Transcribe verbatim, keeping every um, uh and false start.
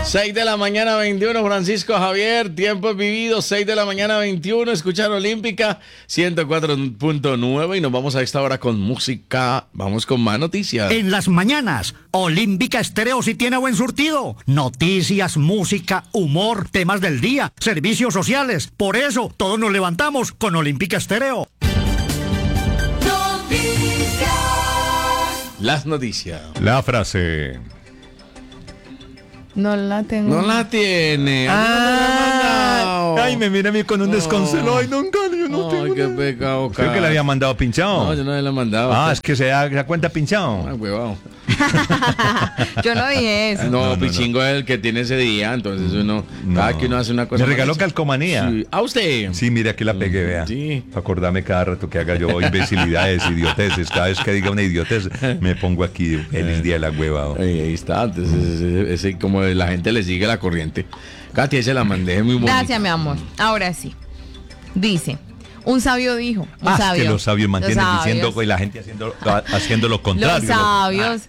seis de la mañana veintiuno, Francisco Javier, tiempos vividos, seis de la mañana veintiuno, escuchar Olímpica ciento cuatro punto nueve y nos vamos a esta hora con música, vamos con más noticias. En las mañanas, Olímpica Estéreo sí tiene buen surtido. Noticias, música, humor, temas del día, servicios sociales. Por eso, todos nos levantamos con Olímpica Estéreo. Noticias. Las noticias. La frase. No la tengo. No la tiene. Ah, no ay, me mira a mí con un No. desconsuelo. Ay, don Cali, yo no Ay, tengo qué nada. pecado. Creo que le había mandado pinchado. No, yo no le he mandado. Ah, es que se da, se da cuenta pinchado. Ah, huevado. Yo no dije eso. No, No, no, Pichingo es el que tiene ese día, entonces uno, No. cada que uno hace una cosa. Me regaló más- calcomanía. Sí. ¿A usted? Sí, mire, aquí la pegué, vea. Sí. Para acordarme cada rato que haga yo imbecilidades, idioteces. Cada vez que diga una idiotez, me pongo aquí, feliz día de la hueva. Ahí, ahí está, entonces ese, ese- como la gente le sigue la corriente. Katy, se la mandé, es muy bonita. Gracias, mi amor. Ahora sí. Dice, un sabio dijo, un Ah, sabio. que los sabios mantienen Los sabios. diciendo y la gente haciendo, haciendo lo Los contrario. sabios